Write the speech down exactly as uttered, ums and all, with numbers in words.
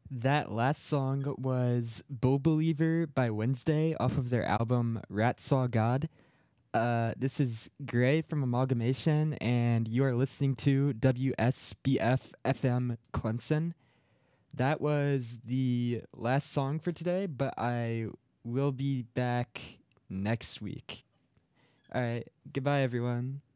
That last song was Bow Believer by Wednesday off of their album Rat Saw God. Uh, this is Gray from Amalgamation, and you are listening to W S B F F M Clemson. That was the last song for today, but I will be back next week. All right, goodbye, everyone.